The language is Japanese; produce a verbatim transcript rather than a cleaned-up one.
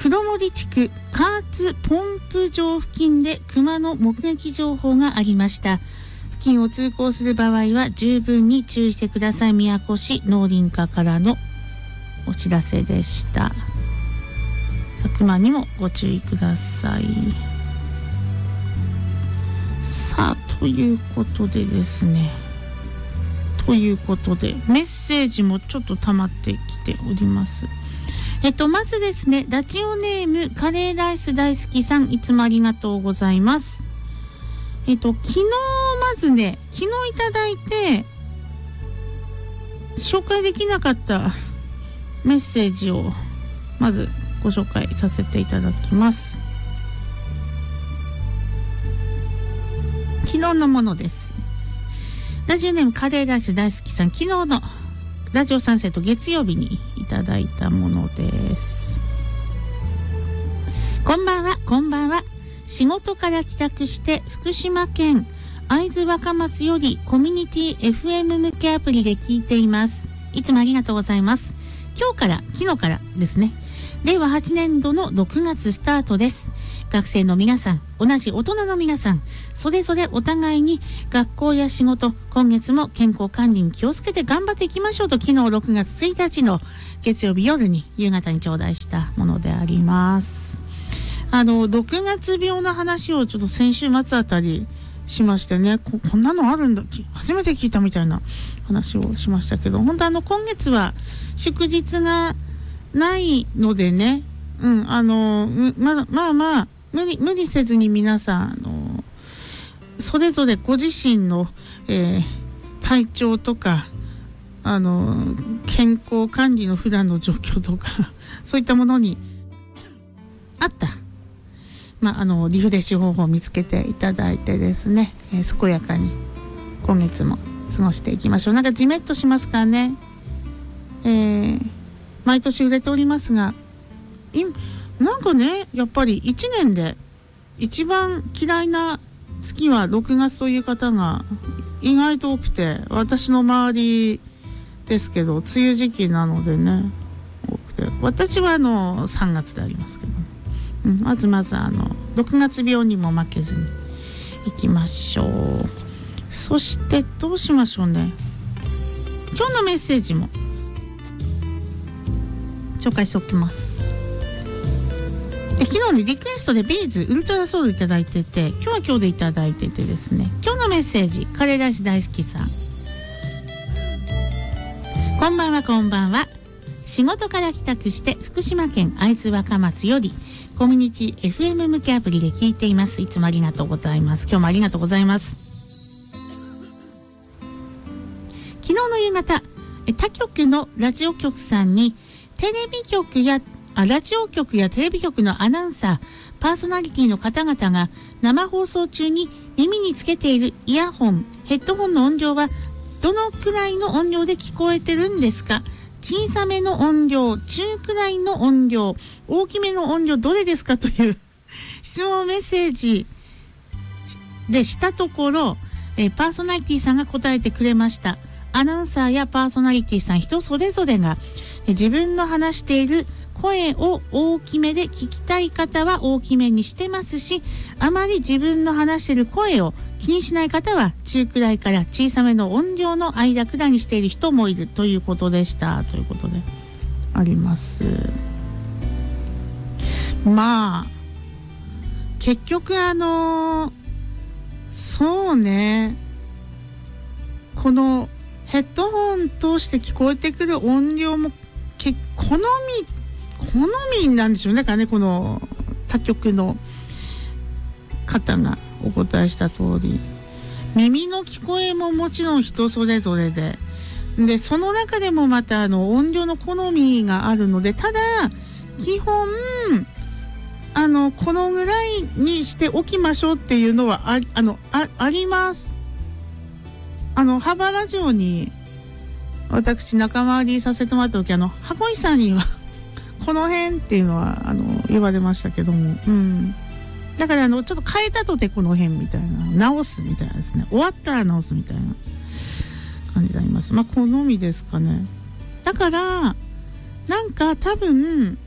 黒森地区加圧ポンプ場付近で熊の目撃情報がありました。付近を通行する場合は十分に注意してください。宮古市農林課からのお知らせでした。熊にもご注意ください。さあ、ということでですねということでメッセージもちょっと溜まってきております。えっとまずですね、ラジオネームカレーライス大好きさん、いつもありがとうございます。えっと昨日まずね昨日いただいて紹介できなかったメッセージをまずご紹介させていただきます。昨日のものです。ラジオネームカレーライス大好きさん、昨日のラジオサンセット月曜日にいただいたものです。こんばんは、こんばんは。仕事から帰宅して福島県会津若松よりコミュニティ エフエム 向けアプリで聞いています。いつもありがとうございます。今日から昨日からですね、れいわはちねんどのろくがつスタートです。学生の皆さん、同じ大人の皆さん、それぞれお互いに学校や仕事、今月も健康管理に気をつけて頑張っていきましょうと、昨日ろくがつついたちの月曜日夜に夕方に頂戴したものであります。あのろくがつ病の話をちょっと先週末あたりしましてね、 こ, こんなのあるんだ、初めて聞いたみたいな話をしましたけど、本当あの今月は祝日がないのでね、うんあのままあまあ無理無理せずに皆さんあのそれぞれご自身の、えー、体調とかあの健康管理の普段の状況とかそういったものにあった、まあ、あのリフレッシュ方法を見つけていただいてですね、えー、健やかに今月も過ごしていきましょう。なんかジメッとしますからね、えー、毎年売れておりますが、なんかねやっぱりいちねんで一番嫌いな月はろくがつという方が意外と多くて、私の周りですけど梅雨時期なのでね多くて、私はあのさんがつでありますけど、うん、まずまずあのろくがつ病にも負けずにいきましょう。そしてどうしましょうね、今日のメッセージも紹介しておきます。昨日にリクエストでビーズウルトラソウルいただいてて、今日は今日でいただいててですね、今日のメッセージ、カレーライス大好きさん、こんばんはこんばんは。仕事から帰宅して福島県会津若松よりコミュニティ エフエム 向けアプリで聞いています。いつもありがとうございます。今日もありがとうございます。昨日の夕方、他局のラジオ局さんにテレビ局やあラジオ局やテレビ局のアナウンサー、パーソナリティの方々が生放送中に耳につけているイヤホン、ヘッドホンの音量はどのくらいの音量で聞こえてるんですか？小さめの音量、中くらいの音量、大きめの音量どれですかという質問メッセージでしたところ、えパーソナリティさんが答えてくれました。アナウンサーやパーソナリティさん人それぞれがえ自分の話している声を大きめで聞きたい方は大きめにしてますし、あまり自分の話している声を気にしない方は中くらいから小さめの音量の間くらいにしている人もいるということでしたということであります。まあ結局あのそうね、このヘッドホン通して聞こえてくる音量もけ好み好みなんでしょうね。だからね、この他局の方がお答えした通り、耳の聞こえももちろん人それぞれで、でその中でもまたあの音量の好みがあるので、ただ基本あのこのぐらいにしておきましょうっていうのは あ, あ, の あ, あります。あのハバラジオに私仲間入りさせてもらった時、あの箱井さんにはこの辺っていうのはあの言われましたけども、うん、だからあのちょっと変えたとてこの辺みたいな、直すみたいなですね、終わったら直すみたいな感じになります。まあ好みですかね。だからなんか多分